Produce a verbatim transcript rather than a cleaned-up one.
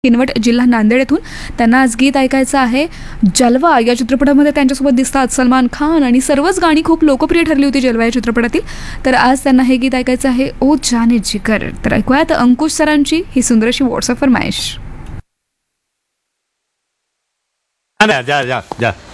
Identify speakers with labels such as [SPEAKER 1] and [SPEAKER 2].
[SPEAKER 1] किनवट जिल्हा नांदेड येथून त्यांना आज गीत ऐकायचं आहे. जलवा या चित्रपटामध्ये त्यांच्यासोबत दिसतात सलमान खान आणि सर्वच गाणी खूप लोकप्रिय ठरली होती जलवा या चित्रपटातील. तर आज त्यांना हे गीत ऐकायचं आहे, ओ जाने जिगर. तर ऐकूयात अंकुश सरांची ही सुंदरशी व्हॉट्सअप फरमाईश.
[SPEAKER 2] जा जा जा